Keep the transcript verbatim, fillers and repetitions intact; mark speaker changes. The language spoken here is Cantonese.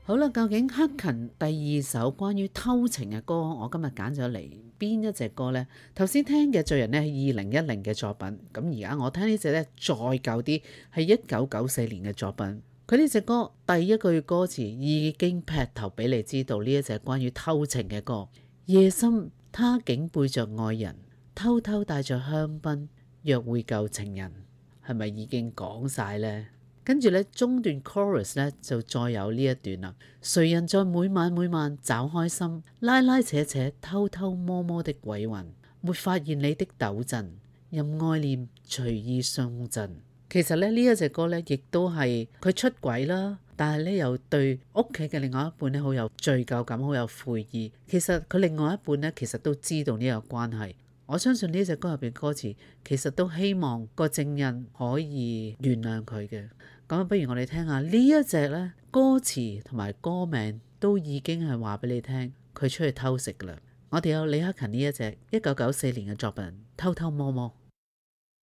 Speaker 1: 好啦，究竟克勤第二首關於偷情嘅歌，我今日揀咗嚟邊一隻歌呢？頭先聽嘅罪人呢係二零一零嘅作品，咁而家我聽呢隻呢再舊啲，係一九九四年嘅作品。佢呢隻歌第一句歌詞已經劈頭俾你知道呢一隻關於偷情嘅歌。夜深他竟背着愛人，偷偷帶着香檳約會舊情人，係咪已經講晒呢？跟住咧，中段 chorus 咧就再有呢一段啦。誰人在每晚每晚找開心，拉拉扯扯，偷偷摸摸的鬼魂，沒發現你的抖震，任愛念隨意送贈。其實咧呢一隻歌咧，亦都係佢出軌啦，但係咧又對屋企嘅另外一半咧好有罪疚感，好有悔意。其實佢另外一半咧，其實都知道呢個關係。我相信呢隻歌入邊歌詞，其實都希望個證人可以原諒佢嘅。咁不如我哋聽下呢一隻呢，歌詞同埋歌名都已經係話俾你聽，佢出去偷食啦。我哋有李克勤呢一隻一九九四年嘅作品《偷偷摸摸》。